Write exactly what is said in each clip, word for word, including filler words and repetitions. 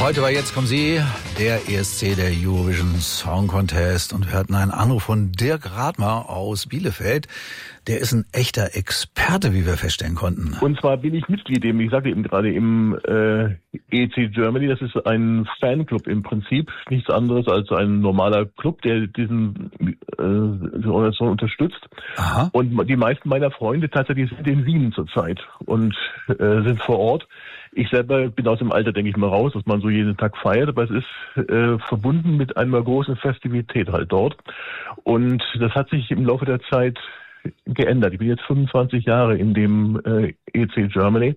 Heute bei Jetzt kommen Sie, der E S C, der Eurovision Song Contest. Und wir hatten einen Anruf von Dirk Rathmer aus Bielefeld. Der ist ein echter Experte, wie wir feststellen konnten. Und zwar bin ich Mitglied eben, ich sagte eben gerade, im äh, E C Germany. Das ist ein Fanclub im Prinzip. Nichts anderes als ein normaler Club, der diesen äh, diese Organisation unterstützt. Aha. Und die meisten meiner Freunde tatsächlich sind in Wien zurzeit und äh, sind vor Ort. Ich selber bin aus dem Alter, denke ich mal, raus, dass man so jeden Tag feiert, aber es ist äh, verbunden mit einer großen Festivität halt dort. Und das hat sich im Laufe der Zeit geändert. Ich bin jetzt fünfundzwanzig Jahre in dem äh, E C Germany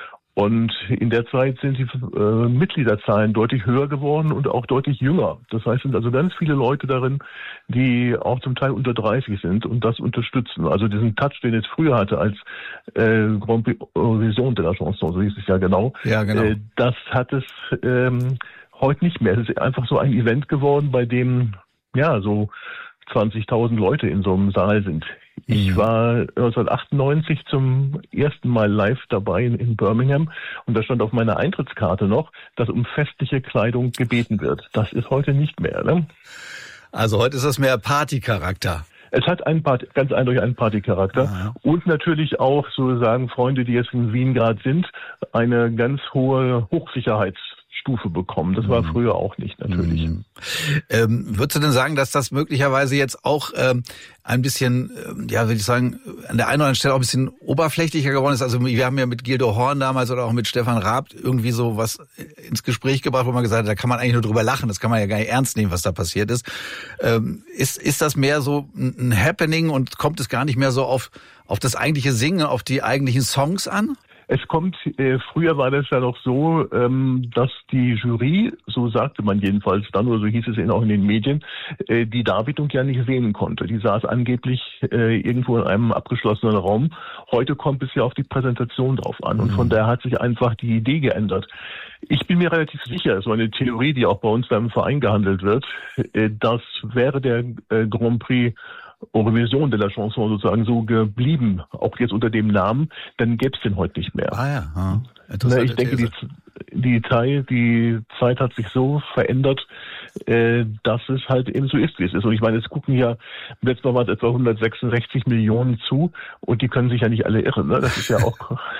und in der Zeit sind die äh, Mitgliederzahlen deutlich höher geworden und auch deutlich jünger. Das heißt, es sind also ganz viele Leute darin, die auch zum Teil unter dreißig sind und das unterstützen. Also diesen Touch, den es früher hatte als äh, Grand Prix Eurovision de la Chanson, so hieß es ja genau, ja, genau. Äh, das hat es ähm, heute nicht mehr. Es ist einfach so ein Event geworden, bei dem ja so zwanzigtausend Leute in so einem Saal sind. Ich war neunzehnhundertachtundneunzig zum ersten Mal live dabei in, in Birmingham und da stand auf meiner Eintrittskarte noch, dass um festliche Kleidung gebeten wird. Das ist heute nicht mehr, ne? Also heute ist das mehr Partycharakter. Es hat einen Party, ganz eindeutig einen Partycharakter. Aha. Und natürlich auch, sozusagen, Freunde, die jetzt in Wien gerade sind, eine ganz hohe Hochsicherheitsstufe bekommen. Das war früher auch nicht, natürlich. Mhm. Ähm, würdest du denn sagen, dass das möglicherweise jetzt auch ähm, ein bisschen, ähm, ja, würde ich sagen, an der einen oder anderen Stelle auch ein bisschen oberflächlicher geworden ist? Also wir haben ja mit Gildo Horn damals oder auch mit Stefan Raab irgendwie so was ins Gespräch gebracht, wo man gesagt hat, da kann man eigentlich nur drüber lachen, das kann man ja gar nicht ernst nehmen, was da passiert ist. Ähm, ist, ist das mehr so ein Happening und kommt es gar nicht mehr so auf, auf das eigentliche Singen, auf die eigentlichen Songs an? Es kommt, äh, früher war das ja noch so, ähm, dass die Jury, so sagte man jedenfalls dann, oder so hieß es eben auch in den Medien, äh, die Darbietung ja nicht sehen konnte. Die saß angeblich äh, irgendwo in einem abgeschlossenen Raum. Heute kommt es ja auf die Präsentation drauf an und von daher hat sich einfach die Idee geändert. Ich bin mir relativ sicher, so eine Theorie, die auch bei uns beim Verein gehandelt wird, äh, das wäre der äh, Grand Prix Eurovision de la Chanson sozusagen so geblieben, auch jetzt unter dem Namen, dann gäbe es den heute nicht mehr. Ah ja, hm. Na, ich denke, die, die, Zeit, die Zeit hat sich so verändert, äh, dass es halt eben so ist, wie es ist. Und ich meine, es gucken ja, letztes Mal waren es etwa hundertsechsundsechzig Millionen zu und die können sich ja nicht alle irren. Ne? Das ist ja auch...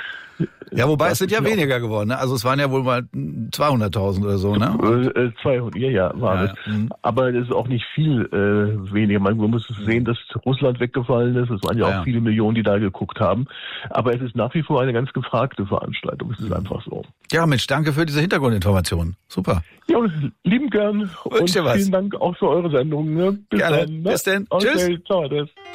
Ja, wobei es sind ja weniger geworden, ne? Also es waren ja wohl mal zweihunderttausend oder so, ne? Äh, zweihundert, ja, ja, war es. Ja, ja. Aber das ist auch nicht viel äh, weniger. Man muss sehen, dass Russland weggefallen ist. Es waren ja auch ja. viele Millionen, die da geguckt haben. Aber es ist nach wie vor eine ganz gefragte Veranstaltung. Es ist einfach so. Ja, Mensch, danke für diese Hintergrundinformationen. Super. Ja, lieben gern. Und vielen Dank auch für eure Sendung. Ne? Bis Gerne. dann. Ne? Bis dann. Okay, Tschüss. Ciao, das.